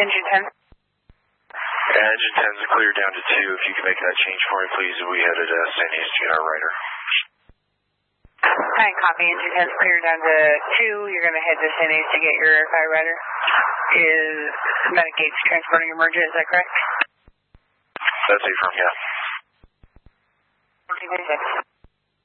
Engine 10. Engine 10's cleared down to 2. If you can make that change for me, please. We headed San Diego to get our rider. Hi, copy. Engine 10's cleared down to 2. You're going to head to San Diego to get your fire rider. Is Medicaid's transporting emergent, is that correct? That's affirmed, yeah. 1426.